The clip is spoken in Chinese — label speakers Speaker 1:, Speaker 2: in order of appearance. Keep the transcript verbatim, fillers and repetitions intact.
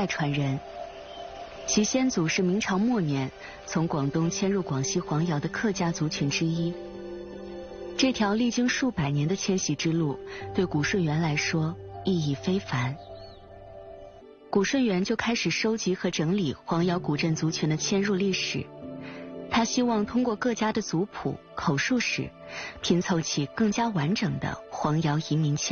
Speaker 1: 代传人，其先祖是明朝末年从广东迁入广西黄瑶的客家族群之一。这条历经数百年的迁徙之路，对古顺元来说意义非凡。古顺元就开始收集和整理黄瑶古镇族群的迁入历史，他希望通过各家的族谱、口述史，拼凑起更加完整的黄瑶移民迁